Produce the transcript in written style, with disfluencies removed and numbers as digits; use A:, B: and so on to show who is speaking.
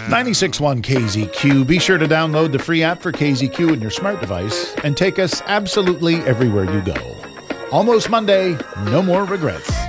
A: 96.1 KZQ. Be sure to download the free app for KZQ in your smart device and take us absolutely everywhere you go. Almost Monday, no more regrets.